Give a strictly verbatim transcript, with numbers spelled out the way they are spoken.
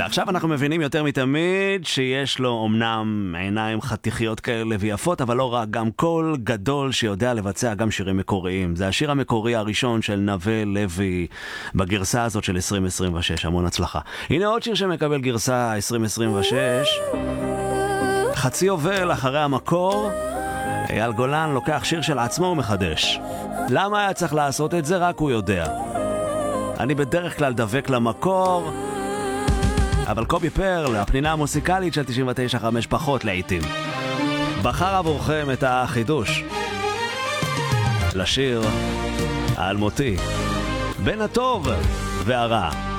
ועכשיו אנחנו מבינים יותר מתמיד שיש לו אמנם עיניים חתיכיות כאלה ויפות, אבל לא רק, גם קול גדול שיודע לבצע גם שירים מקוריים. זה השיר המקורי הראשון של נווה לוי בגרסה הזאת של עשרים עשרים ושש. המון הצלחה. הנה עוד שיר שמקבל גרסה עשרים עשרים ושש. חצי יובל אחרי המקור. אייל גולן לוקח שיר של עצמו ומחדש. למה היה צריך לעשות את זה? רק הוא יודע. אני בדרך כלל דבק למקור, אבל קובי פרל, הפנינה המוסיקלית של תשעים ותשע חמש פחות לעיתים, בחר עבורכם את החידוש לשיר האלמותי בין הטוב והרע.